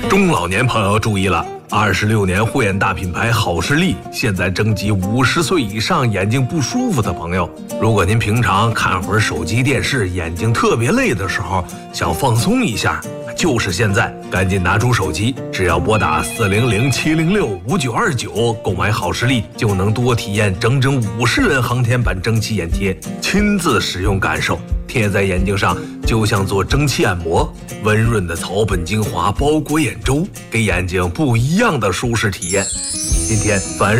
中老年朋友注意了，26年护眼大品牌好视力现在征集50岁以上眼睛不舒服的朋友。如果您平常看会儿手机电视，眼睛特别累的时候，想放松一下，就是现在，赶紧拿出手机，只要拨打400-706-5929购买好视力，就能多体验整整50人航天版蒸汽眼贴，亲自使用感受。贴在眼睛上就像做蒸汽按摩，温润的草本精华包裹眼周，给眼睛不一样的舒适体验。今天凡